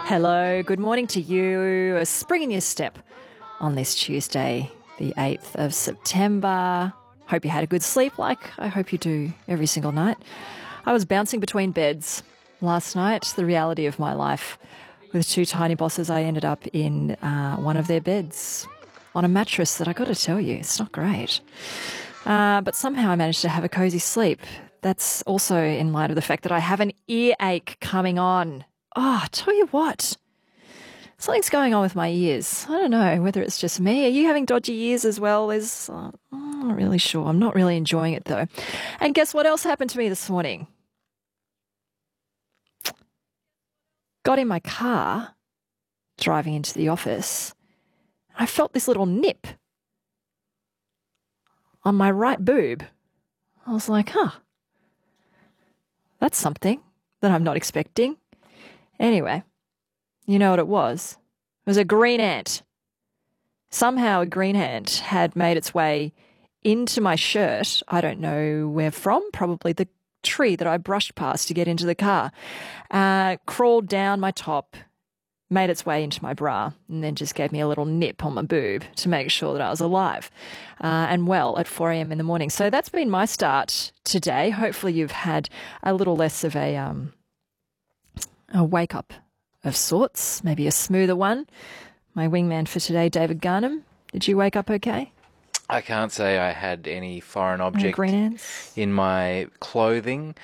Hello, good morning to you. A spring in your step on this Tuesday, the 8th of September. Hope you had a good sleep, like I hope you do every single night. I was bouncing between beds last night, the reality of my life. With two tiny bosses, I ended up in one of their beds on a mattress that I got to tell you, it's not great. But somehow I managed to have a cosy sleep. That's also in light of the fact that I have an earache coming on. Oh, I tell you what, something's going on with my ears. I don't know whether it's just me. Are you having dodgy ears as well? I'm not really sure. I'm not really enjoying it though. And guess what else happened to me this morning? Got in my car, driving into the office. I felt this little nip on my right boob. I was like, that's something that I'm not expecting. Anyway, you know what it was? It was a green ant. Somehow a green ant had made its way into my shirt. I don't know where from, probably the tree that I brushed past to get into the car. Crawled down my top, made its way into my bra, and then just gave me a little nip on my boob to make sure that I was alive and well at 4 a.m. in the morning. So that's been my start today. Hopefully you've had a little less of a wake-up of sorts, maybe a smoother one. My wingman for today, David Garnham, did you wake up okay? I can't say I had any foreign object green ants in my clothing.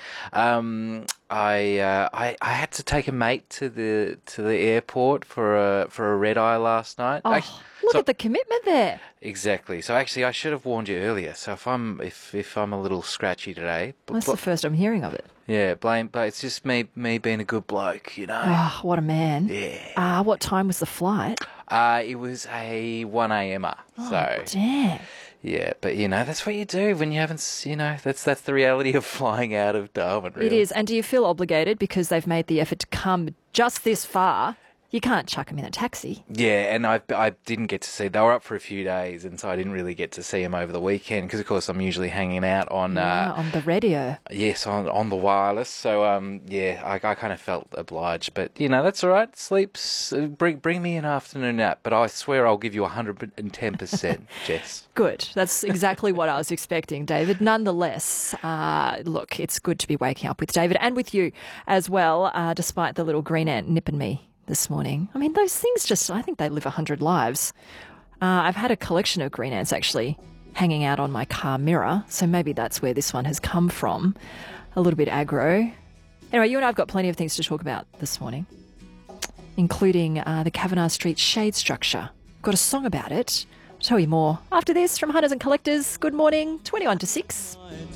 I had to take a mate to the airport for a red eye last night. Look at the commitment there. Exactly. So actually, I should have warned you earlier. So if I'm a little scratchy today, That's the first I'm hearing of it. Yeah, blame. But it's just me being a good bloke, you know. Oh, what a man. Yeah. What time was the flight? It was a 1 a.m.er. Oh, damn. Yeah, but that's what you do when you haven't, that's the reality of flying out of Darwin, really. It is. And do you feel obligated because they've made the effort to come just this far? You can't chuck them in a taxi. Yeah, and I didn't get to see. They were up for a few days, and so I didn't really get to see them over the weekend because, of course, I'm usually hanging out on the radio. Yes, on the wireless. So I kind of felt obliged, but that's all right. Sleeps bring me an afternoon nap, but I swear I'll give you 110%, Jess. Good. That's exactly what I was expecting, David. Nonetheless, look, it's good to be waking up with David and with you as well, despite the little green ant nipping me this morning. I mean, those things I think they live 100 lives. I've had a collection of green ants actually hanging out on my car mirror, so maybe that's where this one has come from. A little bit aggro. Anyway, you and I have got plenty of things to talk about this morning, including the Kavanagh Street shade structure. Got a song about it. I'll tell you more after this from Hunters and Collectors. Good morning, 21 to 6.